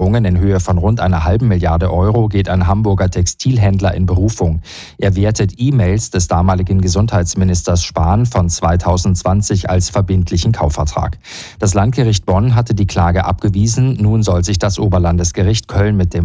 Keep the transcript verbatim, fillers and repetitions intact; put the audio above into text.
Entschädigungen in Höhe von rund einer halben Milliarde Euro geht ein Hamburger Textilhändler in Berufung. Er wertet E-Mails des damaligen Gesundheitsministers Spahn von zweitausendzwanzig als verbindlichen Kaufvertrag. Das Landgericht Bonn hatte die Klage abgewiesen. Nun soll sich das Oberlandesgericht Köln mit dem